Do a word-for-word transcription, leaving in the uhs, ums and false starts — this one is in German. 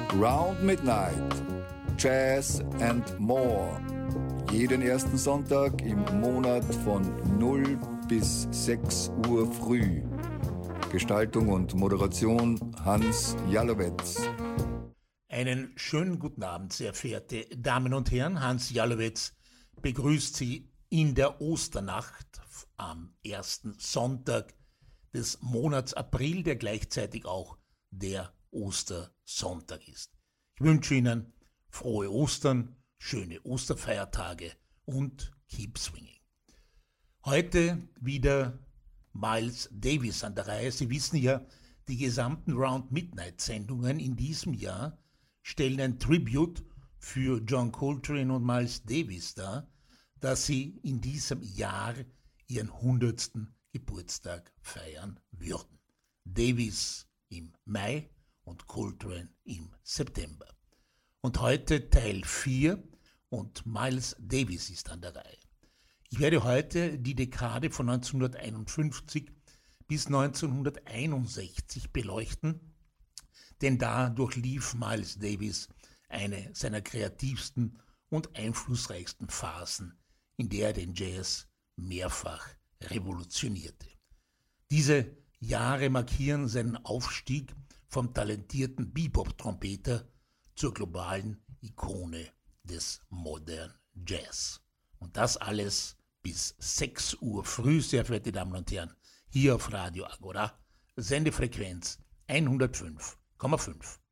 Round Midnight, Jazz and More. Jeden ersten Sonntag im Monat von null bis sechs Uhr früh. Gestaltung und Moderation Hans Jalowetz. Einen schönen guten Abend, sehr verehrte Damen und Herren. Hans Jalowetz begrüßt Sie in der Osternacht am ersten Sonntag des Monats April, der gleichzeitig auch der Ostersonntag ist. Ich wünsche Ihnen frohe Ostern, schöne Osterfeiertage und keep swinging. Heute wieder Miles Davis an der Reihe. Sie wissen ja, die gesamten Round Midnight Sendungen in diesem Jahr stellen ein Tribute für John Coltrane und Miles Davis dar, dass sie in diesem Jahr ihren hundertsten Geburtstag feiern würden. Davis im Mai und Coltrane im September. Und heute Teil vier und Miles Davis ist an der Reihe. Ich werde heute die Dekade von neunzehnhunderteinundfünfzig bis neunzehnhunderteinundsechzig beleuchten, denn da durchlief Miles Davis eine seiner kreativsten und einflussreichsten Phasen, in der er den Jazz mehrfach revolutionierte. Diese Jahre markieren seinen Aufstieg vom talentierten Bebop-Trompeter zur globalen Ikone des Modern Jazz. Und das alles bis sechs Uhr früh, sehr verehrte Damen und Herren, hier auf Radio Agora, Sendefrequenz hundertfünf Komma fünf.